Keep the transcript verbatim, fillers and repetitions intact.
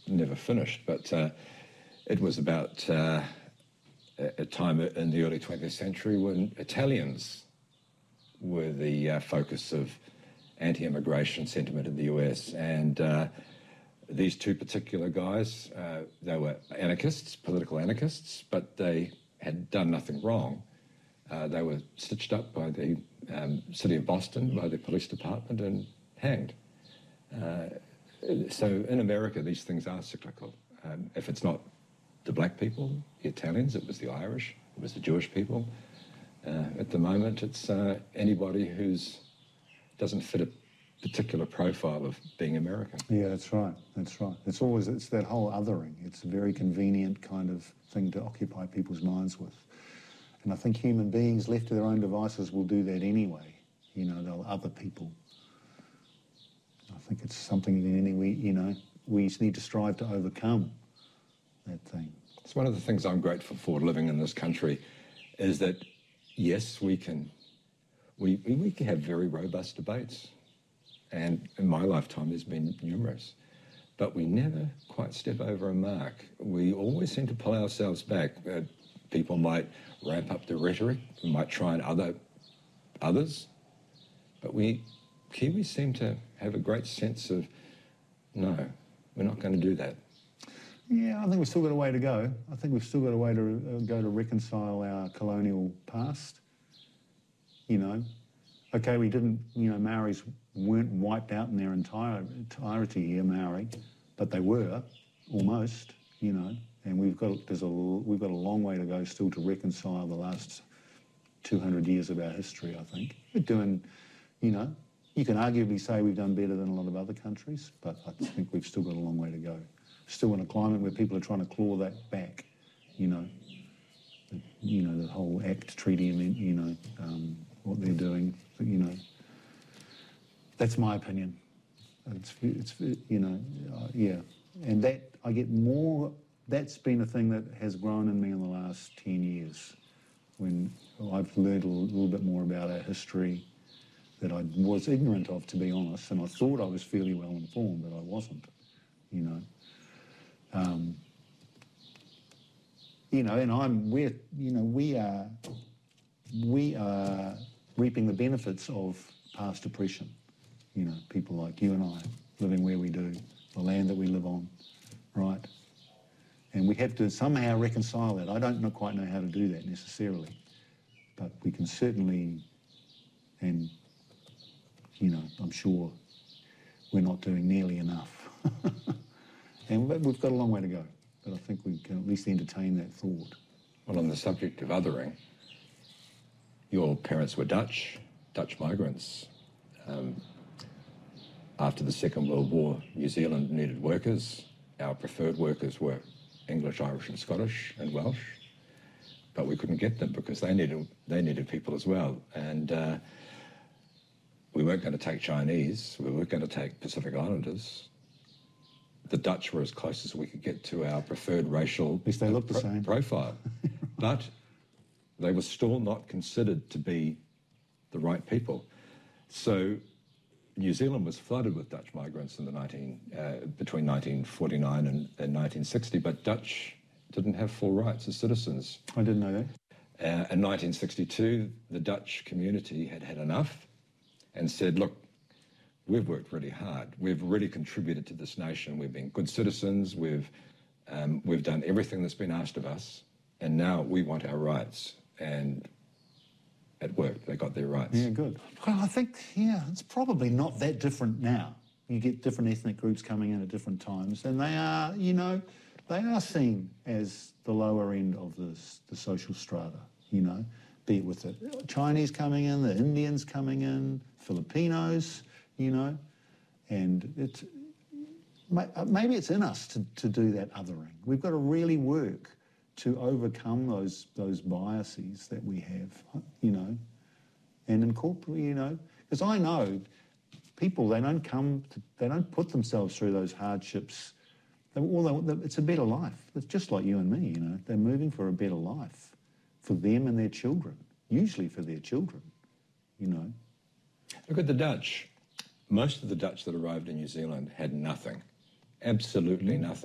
never finished, but uh, it was about uh, a time in the early twentieth century when Italians were the uh, focus of anti-immigration sentiment in the U S, and uh, these two particular guys, uh, they were anarchists, political anarchists, but they had done nothing wrong. Uh, they were stitched up by the um, city of Boston, by the police department, and hanged. Uh, so in America, these things are cyclical. Um, if it's not the black people, the Italians, it was the Irish, it was the Jewish people. Uh, at the moment, it's uh, anybody who's doesn't fit a particular profile of being American. Yeah, that's right, that's right. It's always, it's that whole othering. It's a very convenient kind of thing to occupy people's minds with. And I think human beings left to their own devices will do that anyway. You know, they'll other people. I think it's something that any we, you know, we need to strive to overcome that thing. It's one of the things I'm grateful for living in this country is that, yes, we can, we, we can have very robust debates. And in my lifetime, there's been numerous. But we never quite step over a mark. We always seem to pull ourselves back. Uh, people might ramp up the rhetoric, we might try and other others, but we Kiwis seem to have a great sense of, no, we're not going to do that. Yeah, I think we've still got a way to go. I think we've still got a way to uh, go to reconcile our colonial past. You know, okay, we didn't, you know, Maoris weren't wiped out in their entire entirety here, Maori, but they were, almost, you know, and we've got, there's a, we've got a long way to go still to reconcile the last two hundred years of our history, I think. We're doing, you know, you can arguably say we've done better than a lot of other countries, but I think we've still got a long way to go. Still in a climate where people are trying to claw that back, you know, the, you know, the whole ACT treaty, you know, um, what they're doing, you know. That's my opinion. It's, it's you know, uh, yeah. And that, I get more, that's been a thing that has grown in me in the last ten years, when I've learned a little bit more about our history that I was ignorant of, to be honest, and I thought I was fairly well informed, but I wasn't, you know. Um, you know, and I'm, we're, you know, we are, we are reaping the benefits of past oppression. You know, people like you and I, living where we do, the land that we live on, right? And we have to somehow reconcile that. I don't know, quite know how to do that necessarily, but we can certainly, and, you know, I'm sure we're not doing nearly enough. And we've got a long way to go, but I think we can at least entertain that thought. Well, on the subject of othering, your parents were Dutch, Dutch migrants. Um, after the Second World War, New Zealand needed workers. Our preferred workers were English, Irish and Scottish and Welsh, but we couldn't get them because they needed, they needed people as well. And uh, we weren't going to take Chinese, we weren't going to take Pacific Islanders. The Dutch were as close as we could get to our preferred racial At least they look the pro same. profile. But they were still not considered to be the right people. So New Zealand was flooded with Dutch migrants in the nineteen, uh, between nineteen forty-nine and, and nineteen sixty, but Dutch didn't have full rights as citizens. I didn't know that. Uh, in nineteen sixty-two, the Dutch community had had enough and said, look, we've worked really hard. We've really contributed to this nation. We've been good citizens. We've, um, we've done everything that's been asked of us, and now we want our rights. And it worked. They got their rights. Yeah, good. Well, I think, yeah, it's probably not that different now. You get different ethnic groups coming in at different times, and they are, you know, they are seen as the lower end of this, the social strata, you know, be it with the Chinese coming in, the Indians coming in, Filipinos, you know, and it's, maybe it's in us to, to do that othering. We've got to really work to overcome those those biases that we have, you know, and incorporate, you know, because I know people, they don't come, to, they don't put themselves through those hardships. They, all they, it's a better life. It's just like you and me, you know. They're moving for a better life for them and their children, usually for their children, you know. Look at the Dutch. Most of the Dutch that arrived in New Zealand had nothing, absolutely nothing.